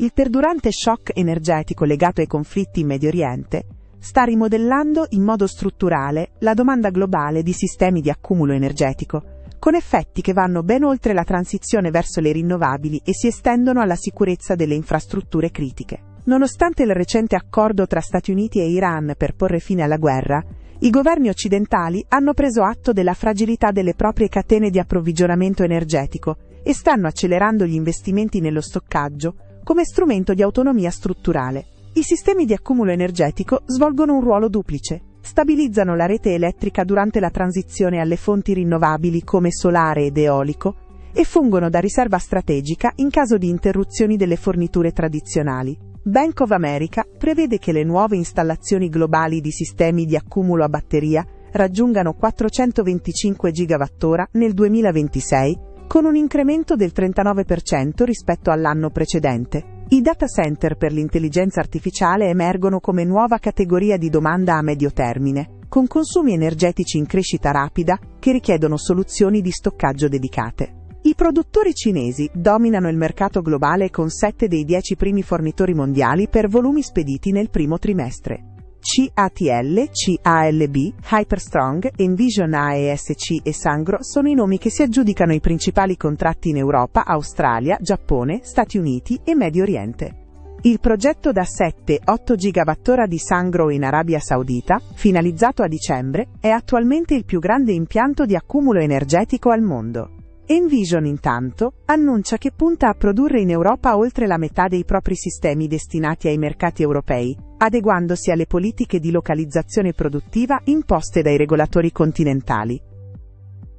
Il perdurante shock energetico legato ai conflitti in Medio Oriente sta rimodellando in modo strutturale la domanda globale di sistemi di accumulo energetico, con effetti che vanno ben oltre la transizione verso le rinnovabili e si estendono alla sicurezza delle infrastrutture critiche. Nonostante il recente accordo tra Stati Uniti e Iran per porre fine alla guerra, i governi occidentali hanno preso atto della fragilità delle proprie catene di approvvigionamento energetico e stanno accelerando gli investimenti nello stoccaggio come strumento di autonomia strutturale. I sistemi di accumulo energetico svolgono un ruolo duplice. Stabilizzano la rete elettrica durante la transizione alle fonti rinnovabili come solare ed eolico e fungono da riserva strategica in caso di interruzioni delle forniture tradizionali. Bank of America prevede che le nuove installazioni globali di sistemi di accumulo a batteria raggiungano 425 GWh nel 2026, con un incremento del 39% rispetto all'anno precedente. I data center per l'intelligenza artificiale emergono come nuova categoria di domanda a medio termine, con consumi energetici in crescita rapida che richiedono soluzioni di stoccaggio dedicate. I produttori cinesi dominano il mercato globale con 7 dei 10 primi fornitori mondiali per volumi spediti nel primo trimestre. CATL, CALB, Hyperstrong, Envision AESC e Sangro sono i nomi che si aggiudicano i principali contratti in Europa, Australia, Giappone, Stati Uniti e Medio Oriente. Il progetto da 7-8 GWh di Sangro in Arabia Saudita, finalizzato a dicembre, è attualmente il più grande impianto di accumulo energetico al mondo. Envision, intanto, annuncia che punta a produrre in Europa oltre la metà dei propri sistemi destinati ai mercati europei, adeguandosi alle politiche di localizzazione produttiva imposte dai regolatori continentali.